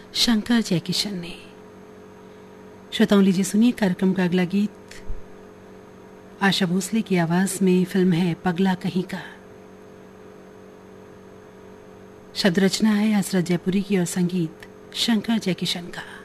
शंकर जयकिशन ने। श्रोताओं, लीजिए सुनिए कार्यक्रम का अगला गीत। आशा भोसले की आवाज में, फिल्म है पगला कहीं का। शब्द रचना है हसरत जयपुरी की और संगीत शंकर जयकिशन का।